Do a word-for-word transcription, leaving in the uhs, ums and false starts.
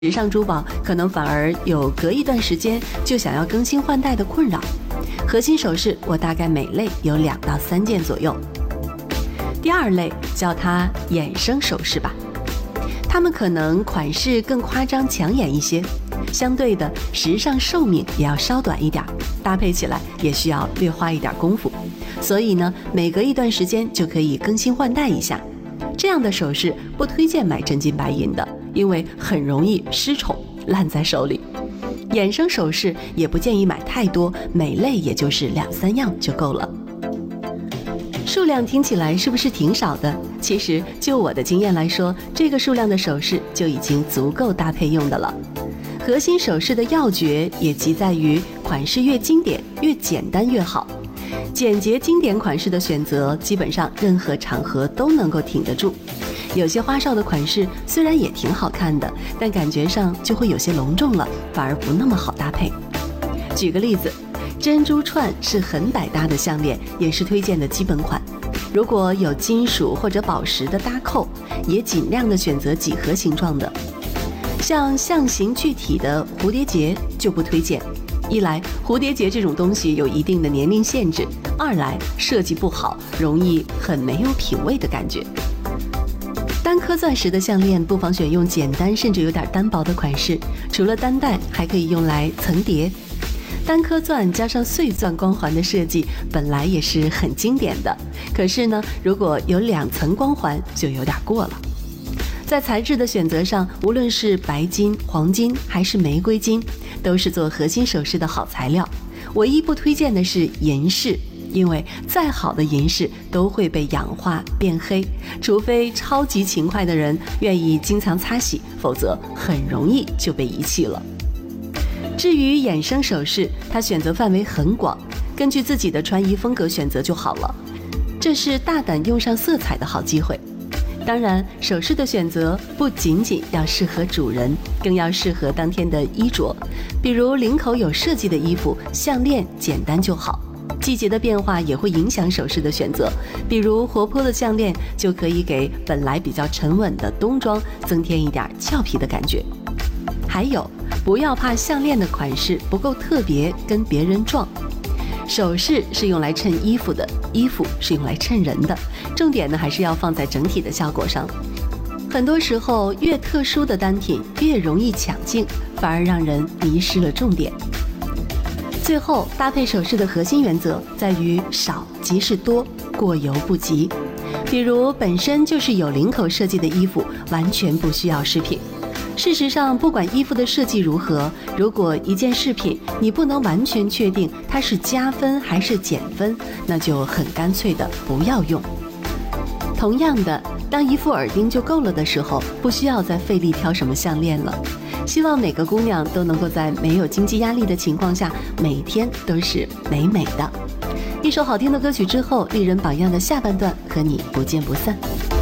时尚珠宝可能反而有隔一段时间就想要更新换代的困扰。核心首饰我大概每类有两到三件左右。第二类叫它衍生首饰吧，它们可能款式更夸张抢眼一些，相对的时尚寿命也要稍短一点，搭配起来也需要略花一点功夫。所以呢，每隔一段时间就可以更新换代一下。这样的首饰不推荐买真金白银的，因为很容易失宠烂在手里。衍生首饰也不建议买太多，每类也就是两三样就够了。数量听起来是不是挺少的？其实就我的经验来说，这个数量的首饰就已经足够搭配用的了。核心首饰的要诀也即在于款式越经典越简单越好。简洁经典款式的选择，基本上任何场合都能够挺得住。有些花哨的款式虽然也挺好看的，但感觉上就会有些隆重了，反而不那么好搭配。举个例子，珍珠串是很百搭的项链，也是推荐的基本款。如果有金属或者宝石的搭扣，也尽量的选择几何形状的。像象形具体的蝴蝶结就不推荐，一来蝴蝶结这种东西有一定的年龄限制，二来设计不好，容易很没有品味的感觉。单颗钻石的项链不妨选用简单甚至有点单薄的款式，除了单戴还可以用来层叠。单颗钻加上碎钻光环的设计本来也是很经典的，可是呢，如果有两层光环就有点过了。在材质的选择上，无论是白金、黄金还是玫瑰金，都是做核心首饰的好材料。唯一不推荐的是银饰，因为再好的银饰都会被氧化变黑，除非超级勤快的人愿意经常擦洗，否则很容易就被遗弃了。至于衍生首饰，它选择范围很广，根据自己的穿衣风格选择就好了，这是大胆用上色彩的好机会。当然，首饰的选择不仅仅要适合主人，更要适合当天的衣着。比如领口有设计的衣服，项链简单就好。季节的变化也会影响首饰的选择，比如活泼的项链就可以给本来比较沉稳的冬装增添一点俏皮的感觉。还有，不要怕项链的款式不够特别，跟别人撞。首饰是用来衬衣服的，衣服是用来衬人的，重点呢还是要放在整体的效果上。很多时候，越特殊的单品越容易抢镜，反而让人迷失了重点。最后，搭配首饰的核心原则在于少即是多，过犹不及。比如本身就是有领口设计的衣服，完全不需要饰品。事实上，不管衣服的设计如何，如果一件饰品你不能完全确定它是加分还是减分，那就很干脆的不要用。同样的，当一副耳钉就够了的时候，不需要再费力挑什么项链了。希望每个姑娘都能够在没有经济压力的情况下，每天都是美美的。一首好听的歌曲之后，丽人榜样的下半段和你不见不散。